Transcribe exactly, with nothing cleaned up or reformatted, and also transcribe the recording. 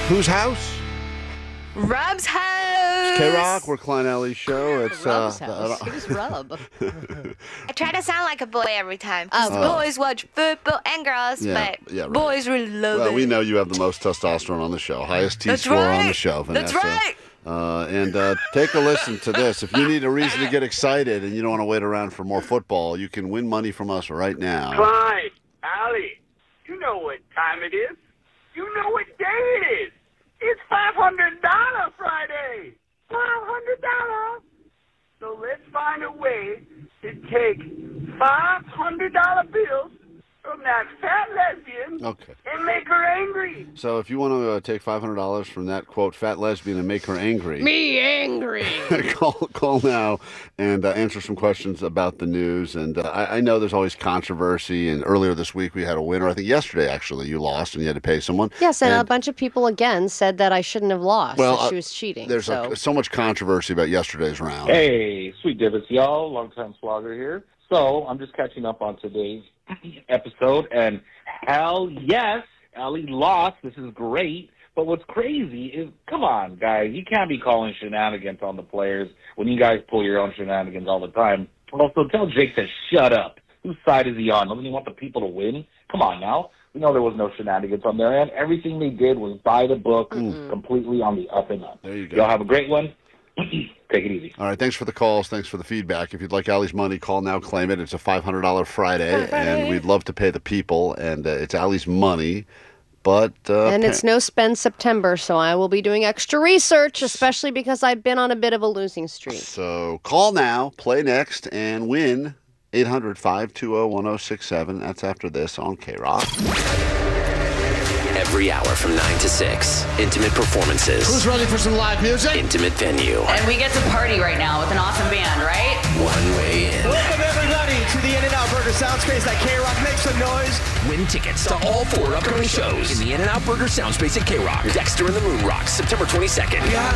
Whose house? Rob's house. K-Rock, we're Klein Alley Show. It's Rob's uh, house. Who's Rob? I try to sound like a boy every time. Oh. 'Cause boys watch football and girls, Yeah, but yeah, right. boys really love well, it. we know you have the most testosterone on the show, highest T That's score on right. the show, Vanessa. That's right. Uh, and uh, take a listen to this. If you need a reason to get excited and you don't want to wait around for more football, you can win money from us right now. Klein, Allie, you know what time it is. You know what day it is. It's five hundred dollars Friday. five hundred dollars. So let's find a way to take five hundred dollar bills from that fat lesbian Okay. and make her angry. So if you want to uh, take five hundred dollars from that, quote, fat lesbian and make her angry, Me angry. call call now and uh, answer some questions about the news. And uh, I, I know there's always controversy. And earlier this week we had a winner. I think yesterday, actually, you lost and you had to pay someone. Yes, and, a bunch of people again said that I shouldn't have lost. Well, that she uh, was cheating. There's so. a, so much controversy about yesterday's round. Hey, sweet divots, y'all. Long-time slogger here. So I'm just catching up on today's episode, and hell yes, Allie lost. This is great. But what's crazy is, come on, guys, you can't be calling shenanigans on the players when you guys pull your own shenanigans all the time. Also, tell Jake to shut up. Whose side is he on? Doesn't he want the people to win? Come on now. We know there was no shenanigans on their end. Everything they did was by the book, Mm-hmm. completely on the up and up. There you go. Y'all have a great one. Take it easy. All right, thanks for the calls. Thanks for the feedback. If you'd like Allie's money, call now, claim it. It's a five hundred dollars Friday, and we'd love to pay the people, and uh, it's Allie's money. But uh, and pa- it's no spend September, so I will be doing extra research, especially because I've been on a bit of a losing streak. So call now, play next, and win eight hundred, five two zero, one zero six seven. That's after this on K-Rock. Every hour from nine to six. Intimate performances. Who's ready for some live music? Intimate venue. And we get to party right now with an awesome band, right? One way in. Welcome, everybody, to the In-N-Out Burger Soundspace at K-Rock. Make some noise. Win tickets to all four upcoming shows in the In-N-Out Burger Soundspace at K-Rock. Dexter and the Moon Rocks, September twenty-second.